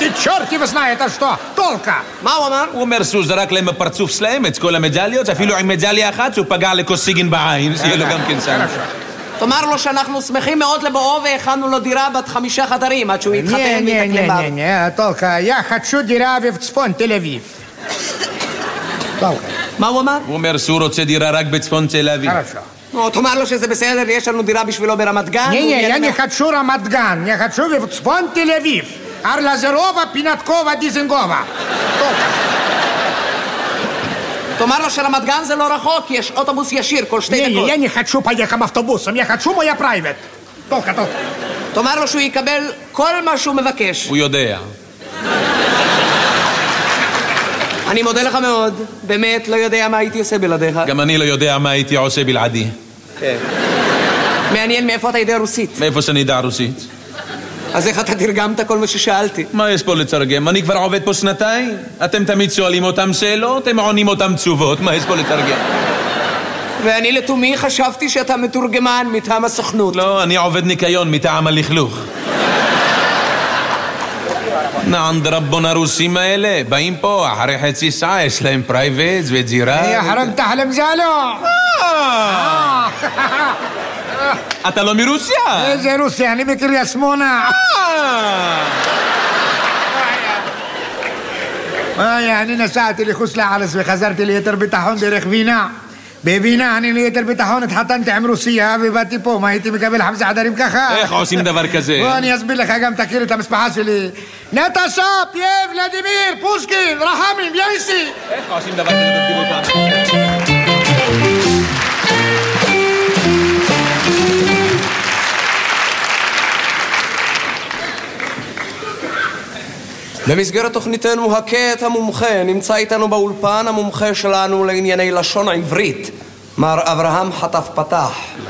черти его знает, а что? Толка! מה הוא אמר? הוא אומר שהוא זרק להם בפרצוף שלהם את כל המדליות, אפילו עם מדליה אחת שהוא פגע לקוסיגין בעין, שיהיה לו גם כן שם. תאמר לו שאנחנו שמחים מאוד לבואו והכנו לו דירה בת 5 חדרים עד שהוא יתחתן ויתקלם בה. толка, я хочу דירה в צפון תל אביב. толка. מה הוא אמר? הוא אומר שהוא רוצה דירה רק בצפון תל אביב. תאמר לו שזה בסדר, יש לנו דירה בשבילו ברמת גן. я не хочу רמת גן, я хочу в צפון תל אביב. ארלזרова, פינתקובה, דיזנגובה. תאמר לו שרמת גן זה לא רחוק, יש אוטובוס ישיר כל 2 דקות. я не хочу поехать автобусом, я хочу моя private. толка. תאמר לו שהוא יקבל כל מה שהוא מבקש. הוא יודע. אני מודה לך מאוד, באמת לא יודע מה הייתי עושה בלעדיך. גם אני לא יודע מה הייתי עושה בלעדי. כן. מעניין מאיפה אתה יודע רוסית. מאיפה שאני יודע רוסית? אז איך אתה תרגמת כל מה ששאלתי? מה יש פה לתרגם? אני כבר עובד פה 2 אתם תמיד שואלים אותם שאלות, הם עונים אותם תשובות. מה יש פה לתרגם? ואני לתומי חשבתי שאתה מתורגמן מטעם הסוכנות. לא, אני עובד ניקיון מטעם הלכלוך. נענד רבון הרוסים האלה באים פה אחרי חצי שעה, יש להם פרייבט ודירה. يا حرمت حلم زالو. אתה לא מרוסיה? איזה רוסיה? אני מקריית שמונה. אני נסעתי לחוץ לארץ וחזרתי ליתר ביטחון דרך וינה. בווינה אני ליתר ביטחון התחתנתי עם רוסיה ובאתי פה. מה הייתי מקבל 5 חדרים ככה? איך עושים דבר כזה? בוא אני אסביר לך, גם תכיר את המשפחה שלי. נטשה, פייב, ולדימיר, פושקין, רחמים, יאיסי. איך עושים דבר כזה? תסביר אותנו. במסגרת תוכניתנו הכה את המומחה, נמצא איתנו באולפן המומחה שלנו לענייני לשון העברית, מר אברהם חטף פתח.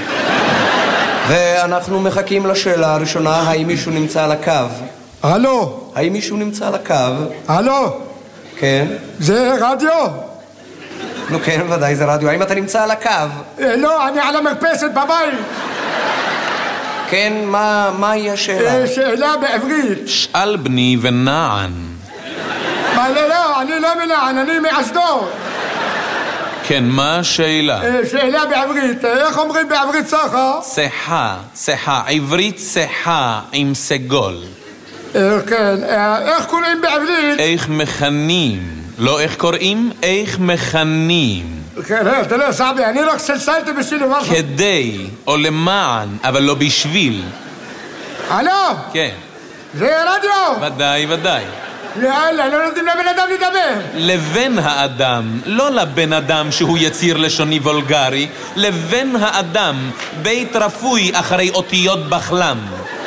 ואנחנו מחכים לשאלה הראשונה, האם מישהו נמצא על הקו? הלו? האם מישהו נמצא על הקו? הלו? כן. זה רדיו? נו כן, ודאי זה רדיו. האם אתה נמצא על הקו? לא, אני על המרפסת בבית. כן, מה היא השאלה? שאלה בעברית. שאל בני ונען. מה, לא, אני לא מנען, אני מאשדוד. כן, מה השאלה? שאלה בעברית, איך אומרים בעברית סחה? צחה, עברית צחה עם סגול. כן, איך קוראים בעברית? איך מכנים, לא איך קוראים, איך מכנים. כן, תראה סעבי, אני רק סלסלתי בשביל דבר לך. כדי, או למען, אבל לא בשביל. הלו? כן. זה רדיו? ודאי. יאללה, לא נותנים לבן אדם לדבר. לבן האדם, לא לבן אדם שהוא יציר לשוני וולגרי, לבן האדם, בית רפוי אחרי אותיות בחלם.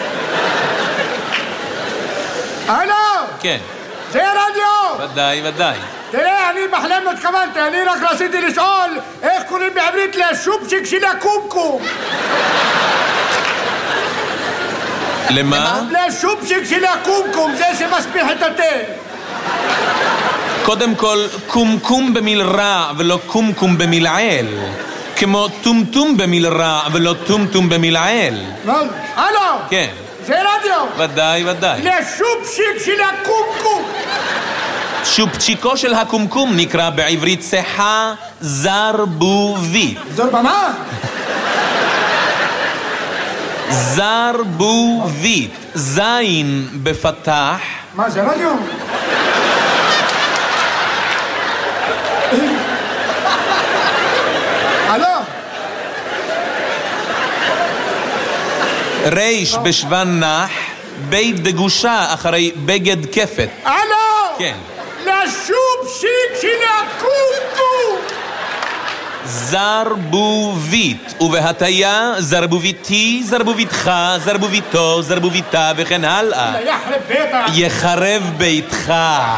הלו? כן. זה רדיו? ודאי. תראה, אני בחלם לא התכוונתי, אני רק רציתי לשאול איך קוראים בעברית לשופשיק של הקומקום. למה? לשופשיק של הקומקום, זה שמשפיח את התה. קודם כל, קומקום במיל רע ולא קומקום במיל עיל. כמו טומטום במיל רע ולא טומטום במיל עיל. הלו? כן. זה רדיו? ודאי. לשופשיק של הקומקום. שופצ'יקו של הקומקום נקרא בעברית צחה זרבובית. זרבמה? זרבובית. זין בפתח. מה זה רדיו? הלו? ריש בשוון נח, בית דגושה אחרי בגד כפת. הלו? כן. לשופשיק של הקומקום. זרבובית, ובהטיה זרבוביתי, זרבוביתך, זרבוביתו, זרבוביתה וכן הלאה. יחרב ביתך. יחרב ביתך.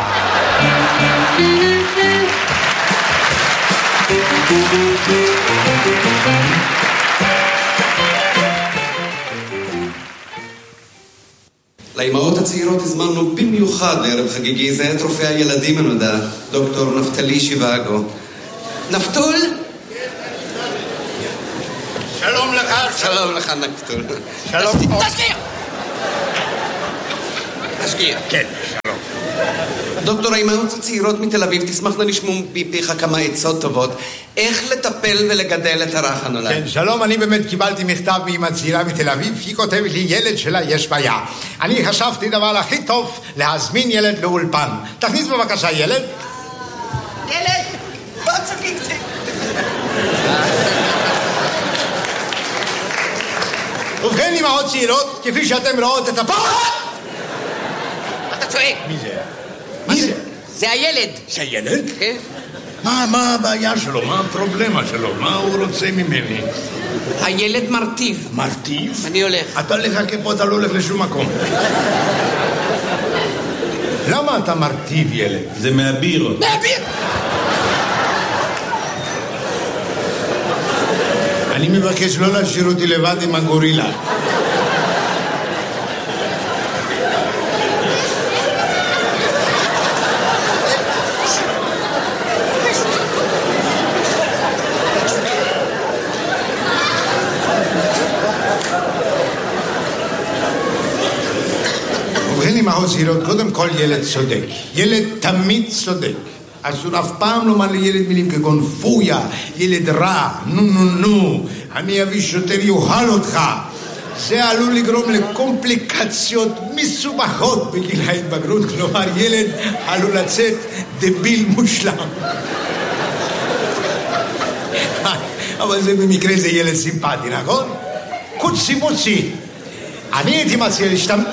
לאימהות הצעירות הזמנו במיוחד לערב חגיגי זה את רופא הילדים הנודע, דוקטור נפתלי שיבאגו. נפתול? שלום לך. שלום לך נפתול. שלום. תשקיע. כן, שלום. דוקטור, האימהות הצעירות מתל אביב תשמחנה לשמוע מפיך כמה עצות טובות איך לטפל ולגדל את הרך הנולד. כן, שלום, אני באמת קיבלתי מכתב מאמא צעירה מתל אביב, היא כותבת לי, ילד שלה יש בעיה. אני חשבתי דבר הכי טוב להזמין ילד לאולפן. תכניס בבקשה ילד. ילד, בוא תצחק קצת. ובכן, אמהות צעירות, כפי שאתם רואות את הפחד. אתה צועק. מי זה? מי זה? זה הילד. זה ילד? כן. מה הבעיה שלו? מה הפרובלמה שלו? מה הוא רוצה ממני? הילד מרטיב. מרטיב? אני הולך. אתה לחכה פה, אתה לא הולך לשום מקום. למה אתה מרטיב ילד? זה מהבירות. מהביר! אני מבקש לא להשאיר אותי לבד עם הגורילה. ובכן, אמהות צעירות, קודם כל ילד צודק. ילד תמיד צודק. אסור אף פעם לומר לילד מילים כגון פויה, ילד רע, נו, אני אביא שוטר יוכל אותך. זה עלול לגרום לקומפליקציות מסובכות בגיל ההתבגרות, כלומר ילד עלול לצאת דביל מושלם. אבל זה במקרה זה ילד סימפטי, נכון? קוצי מוצי. אני הייתי מציע להשתמש...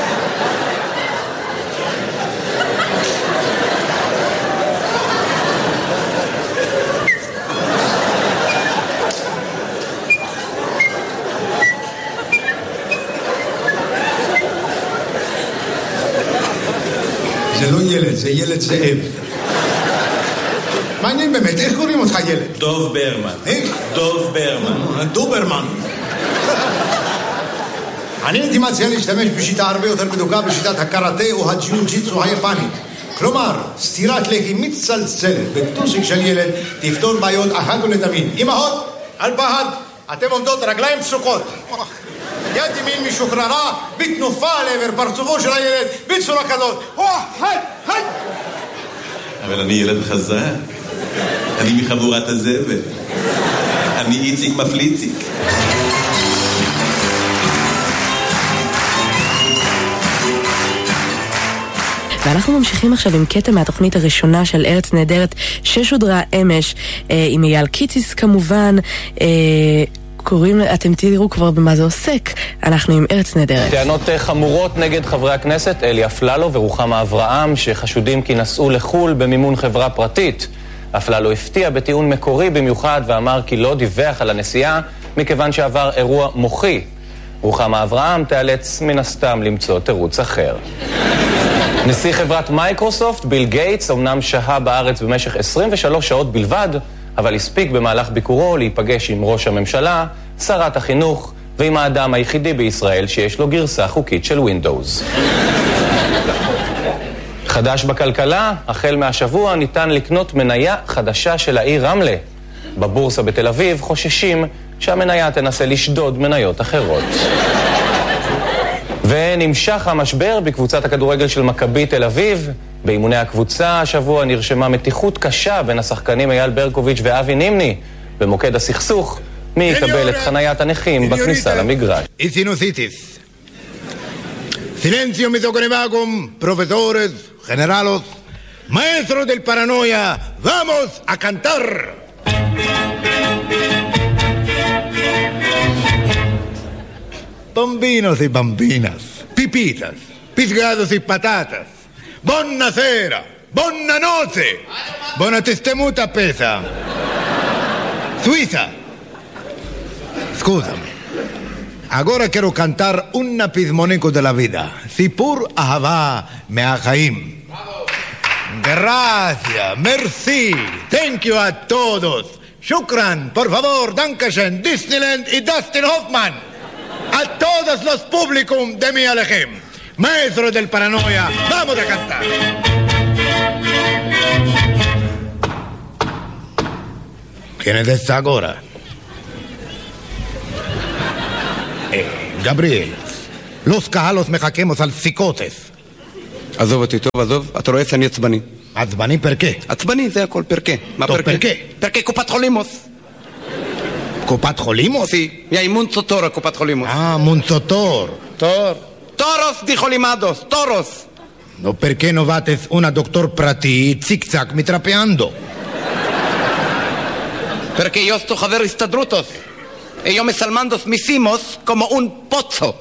זה לא ילד, זה ילד זאב. מעניין באמת, איך קוראים אותך ילד? דוב ברמן. איך? דוב ברמן. דוברמן. אני הייתי מציע להשתמש בשיטה הרבה יותר בדוקה, בשיטת הקראטה או הג'יוג'יצו היפנית. כלומר, סטירת לחי מצלצלת בטוסיק של ילד תפתור בעיות אחת ולתמיד. אמהות, אל פחד, אתם עומדות רגליים פסוקות. יד ימין משוחררה, בתנופה לעבר פרצופו של הילד, בצורה כזאת. היי! אבל אני ילד חזק. אני מחבורת הזבל. אני איציק מפליציק. ואנחנו ממשיכים עכשיו עם קטע מהתוכנית הראשונה של ארץ נהדרת ששודרה אמש עם אייל קיציס כמובן. אתם תראו כבר במה זה עוסק. אנחנו עם ארץ נהדרת. טענות חמורות נגד חברי הכנסת אלי אפללו ורוחמה אברהם שחשודים כי נסעו לחול במימון חברה פרטית. אפללו הפתיע בטיעון מקורי במיוחד ואמר כי לא דיווח על הנסיעה מכיוון שעבר אירוע מוחי. רוחמה אברהם תיאלץ מן הסתם למצוא תירוץ אחר. נשיא חברת מייקרוסופט, ביל גייטס, אמנם שהה בארץ במשך 23 שעות בלבד, אבל הספיק במהלך ביקורו להיפגש עם ראש הממשלה, שרת החינוך, ועם האדם היחידי בישראל שיש לו גרסה חוקית של ווינדוס. חדש בכלכלה, החל מהשבוע ניתן לקנות מניה חדשה של העיר רמלה. בבורסה בתל אביב חוששים שהמניה תנסה לשדוד מניות אחרות. ונמשך המשבר בקבוצת הכדורגל של מכבי תל אביב. באימוני הקבוצה השבוע נרשמה מתיחות קשה בין השחקנים אייל ברקוביץ' ואבי נימני. במוקד הסכסוך, מי יקבל את חניית הנכים בכניסה למגרש. Sinusitis. Silencio misogynevagum, profesores, generalos, maestros del paranoia, vamos a cantar. Bambinos y bambinas, pipitas, pisgados y patatas. Buonasera, buona notte, buona testemuta pesa. Suiza. Scusami. Agora quiero cantar un pizmonico de la vida. Sipur ahava meachaim. Gracias, merci, thank you a todos. Shukran, por favor, dankeschön, Disneyland y Dustin Hoffman. A todos los públicos de mi Alejem. Maestros del paranoia, vamos a cantar. ¿Quién es esta ahora? Gabriel, los cajalos me jaquemos al psicotes. עזוב אותי, טוב, עזוב. אתה רואה שאני עצבני. עצבני פרקה. עצבני, זה הכל, פרקה. מה טוב, פרקה? פרקה. פרקה קופת חולימוס. קופת חולימוס? Sí, y hay Munzotor a קופת חולימוס. Munzotor. Toros, dijo Limados, toros. No, perché no vates una doctor prati zig-zag mitrapeando? Perché io sto חבר הסתדרותוס. Ellos me salmandos misimos como un pozzo.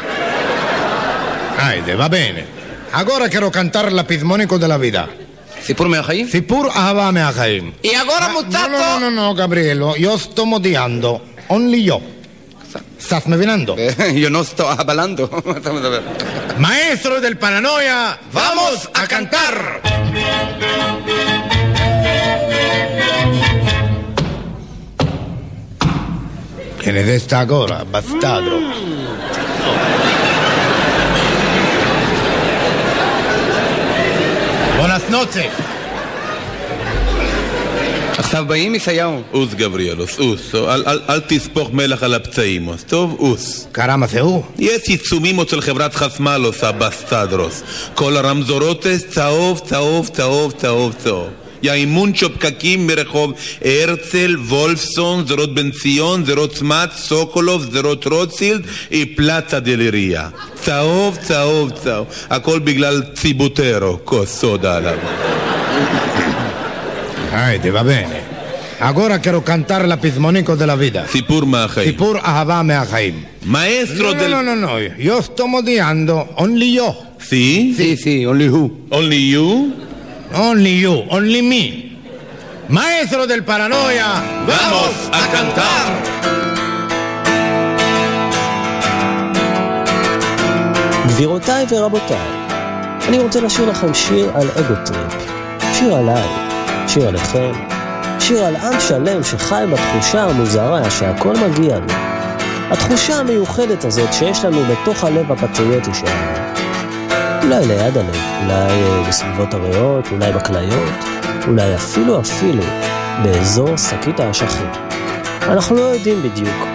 Va bene. Agora quiero cantar l'apizmonico della vita. סיפור מהחיים? סיפור אהבה מהחיים. Y ahora muchacho. No, Gabrielo, yo sto modiando. Only yo. ¿Estás me venando? Yo no estoy hablando. Maestro del paranoia, vamos a cantar. ¿Quién es esta agora, bastardo? Buenas noches. עכשיו באים ישעיהו. אוס גבריאלוס, אוס. אל תספוך מלח על הפצעים, טוב, אוס. קרמה זה הוא? יש עיצומים אצל חברת חסמלוס, הבסטדרוס. כל הרמזורוטס צהוב, צהוב, צהוב, צהוב, צהוב. יאימונצ'ו פקקים ברחוב הרצל, וולפסון, זרות בן ציון, זרות סמת, סוקולוב, זרות רוטשילד, פלצה דלריה. צהוב, צהוב, צהוב. הכל בגלל ציבוטרו, כוס סודה עליו. va bene. Agora quiero cantar l'apizmonico della vita. סיפור מהחיים. סיפור אהבה מהחיים. Maestro del... No. Yo sto modiando. Only yo. Sí? Sí, only who? Only you? Only you. Only me. Maestro del paranoia. Vamos a cantar. גבירותיי ורבותיי, אני רוצה לשיר לכם שיר על אגוטריפ. שיר עליי, שיר עליכם, שיר על עם שלם שחי בתחושה המוזרה שהכל מגיע לו. התחושה המיוחדת הזאת שיש לנו בתוך הלב הפטריוטי שלנו. אולי ליד הלב, אולי בסביבות הריאות, אולי בכליות, אולי אפילו באזור שקית האשכים. אנחנו לא יודעים בדיוק